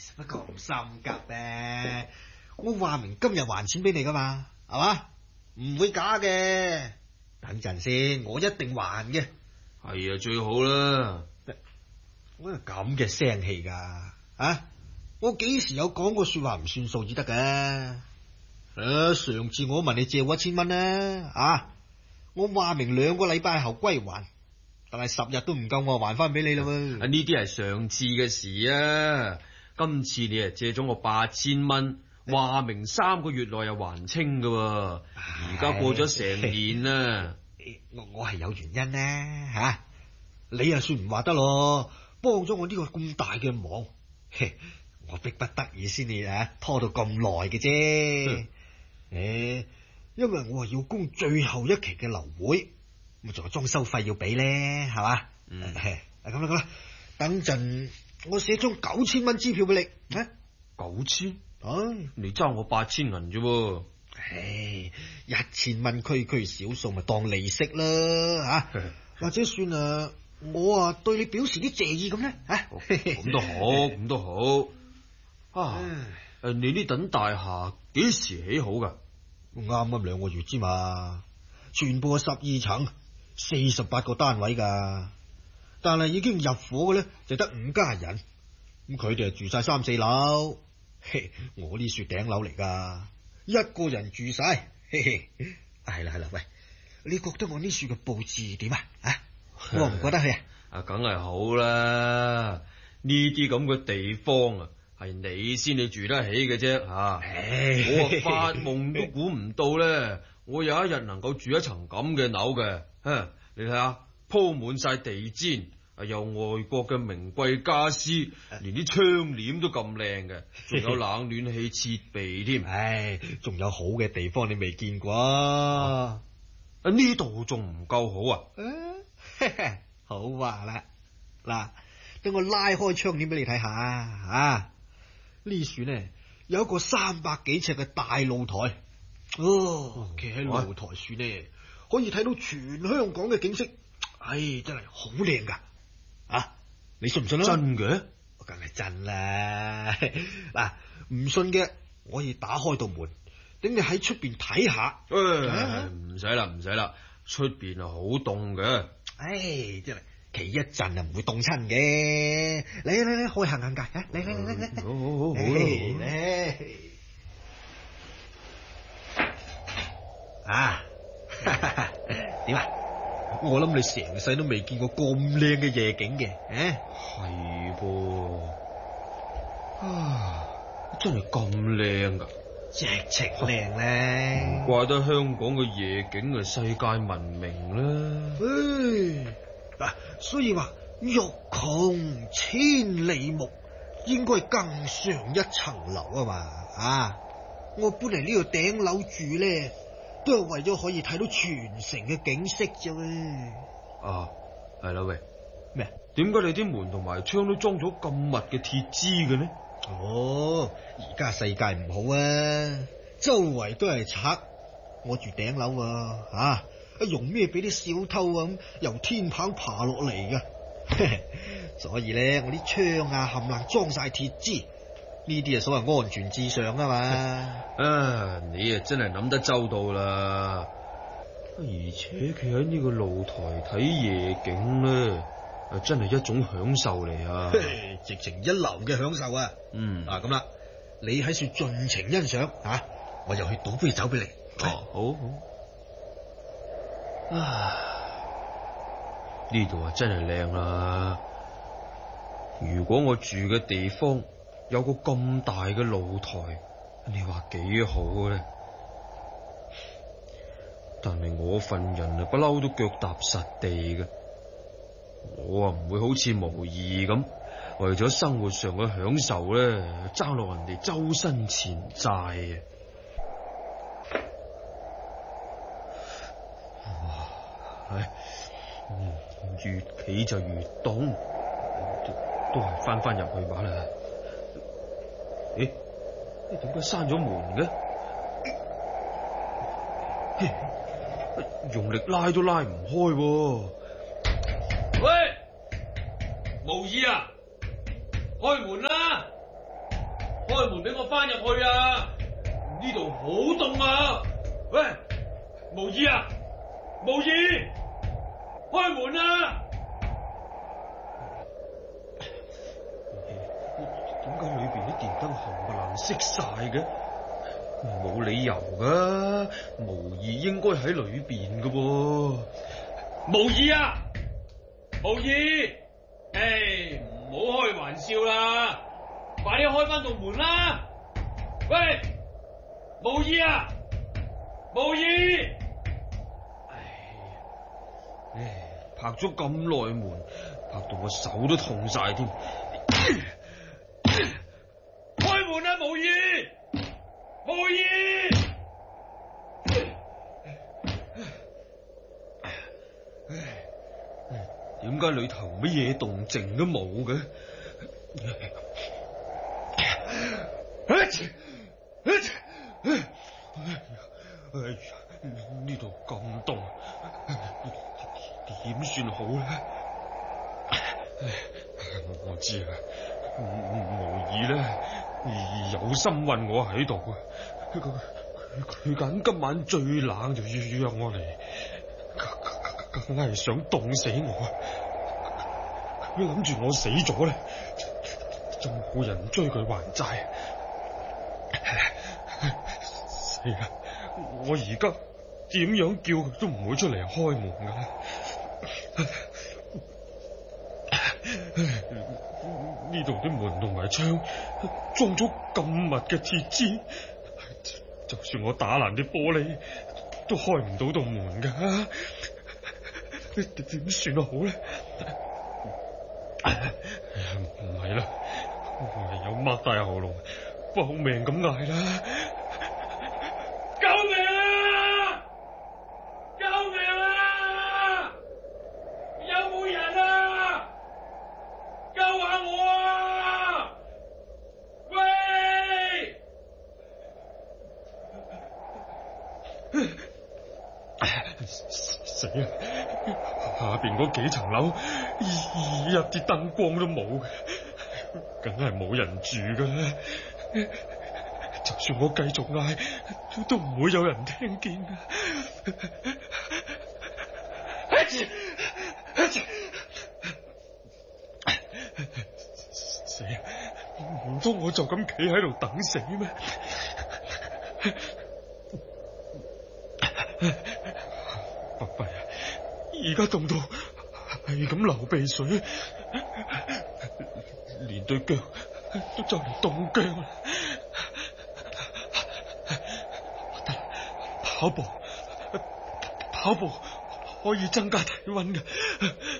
使乜咁心急咧？我話明今日還錢俾你噶嘛，係嘛？唔會假嘅。等陣先，我一定還嘅。 係啊，最好啦。 我有咁嘅聲氣噶？啊！我幾時有講過說話唔算數至得嘅？上次我問你借我1000蚊啦，啊！我話明2個禮拜後歸還，但係10日都唔夠，我還翻俾你啦喎。 呢啲係上次嘅事啊，今次你借咗我8000蚊，話明3個月內又還清噶，而家過咗成年啦。 我係有原因咧，吓你又算唔話得咯，幫咗我呢個咁大嘅忙，我逼不得已先至拖到咁耐嘅啫。因為我係要供最後一期嘅樓會，咁仲有裝修費要俾咧，係嘛？咁啦，等陣我寫張9000蚊支票俾你。 9000？你爭我8000銀啫。 1000蚊區區小數，咪當利息啦，吓或者算我對你表示啲謝意咁咧， 咁都好，咁都好。你呢等大廈幾時起好噶？ 啱啱2個月之嘛，全部係12層，48個單位噶，但係已經入伙嘅咧就得5家人，咁佢哋係住晒3、4樓，我呢處頂樓嚟噶，1個人住晒。係啦，喂，你覺得我呢處嘅布置點啊？我唔覺得佢梗係好啦，呢啲咁嘅地方啊，係你先至住得起嘅啫吓。我發夢都估唔到咧，我有一日能夠住一層咁嘅樓嘅。你睇下，鋪滿晒地氈，有外國嘅名貴家私，連啲窗簾都咁靚嘅，仲有冷暖氣設備添。 仲有好嘅地方你未見過？ 呢度仲唔夠好啊？ 好話啦，嗱，等我拉開窗簾俾你睇下。呢處呢有一個300幾尺嘅大露台，企喺露台處呢可以睇到全香港嘅景色，真係好靚噶。你信唔信啊？ 真嘅？ 我梗係真啦。嗱，唔信嘅我可以打開道門，等你喺出邊睇下。 唔使啦，出邊係好凍嘅。 真係企一陣就唔會凍親嘅。嚟，開行界，嚟。 好。 點啊？我諗你成世都未見過咁靚嘅夜景嘅。 係噃，真係咁靚噶， 直情靚咧。 唔怪得香港嘅夜景係世界聞名啦。 所以話欲窮千里目，應該更上一層樓啊嘛。我搬嚟呢個頂樓住咧，都係為咗可以睇到全城嘅景色啫。 係啦，喂， 咩？ 點解你啲門同埋窗都裝咗咁密嘅鐵枝嘅呢？ 而家世界唔好啊，周圍都係賊，我住頂樓用咩俾啲小偷咁由天棚爬落嚟噶？所以咧，我啲窗冚唪唥裝晒鐵枝，呢啲係所謂安全至上啊嘛。 你真係諗得周到啦。而且企喺呢個露台睇夜景咧，真係一種享受嚟啊！ 直情一流嘅享受啊！咁啦，你喺處盡情欣賞我又去倒杯酒俾你。 好。呢度真係靚啦！如果我住嘅地方有個咁大嘅露台，你話幾好咧？但係我份人不嬲都腳踏實地嘅，我唔會好似無義咁為咗生活上嘅享受咧，爭落人哋周身錢債越企就越凍，都係翻入去吧啦。點解閂咗門嘅？用力拉都拉唔開。喂，無義啊，開門啦！ 開門俾我翻入去啊！呢度好凍啊！喂，無義啊，無義，開門啊！點解裏邊啲電燈冚唪唥熄晒嘅？冇理由噶，無義應該喺裏邊噶噃。無義啊，無義，唔好開玩笑啦，快啲開翻道門啦！喂，無義啊，無義！拍咗咁耐門，拍到我手都痛晒添。開門啊，無義！無義！點解裏頭乜嘢動靜都冇嘅？呢度咁凍，點算好咧？我知啦，無義咧有心運我喺度啊！佢揀今晚最冷就要約我嚟，梗係想凍死我。佢諗住我死咗咧，就冇人追佢還債。死啦！我而家點樣叫佢都唔會出嚟開門噶啦。呢度啲門同埋窗裝咗咁密嘅鐵枝，就算我打爛啲玻璃都開唔到道門噶。點算好咧？唔係啦，唯有擘大喉嚨搏命咁嗌啦！救命啊！救命啊！有冇人啊？救下我啊！喂！死啦！下邊嗰幾層樓一啲燈光都冇，梗係冇人住噶啦。就算我繼續嗌，都唔會有人聽見噶。死啊！唔通我就咁企喺度等死咩？伯伯啊，而家凍到係咁流鼻水，連對腳都就嚟凍僵啦。跑步可以增加體溫嘅。